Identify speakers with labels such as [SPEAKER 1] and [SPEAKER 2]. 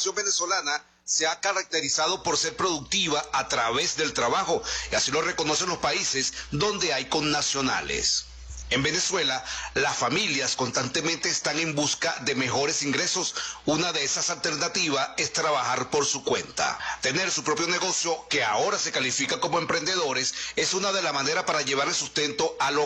[SPEAKER 1] población venezolana se ha caracterizado por ser productiva a través del trabajo, y así lo reconocen los países donde hay connacionales. En Venezuela, las familias constantemente están en busca de mejores ingresos. Una de esas alternativas es trabajar por su cuenta. Tener su propio negocio, que ahora se califica como emprendedores, es una de las maneras para llevar el sustento al hogar.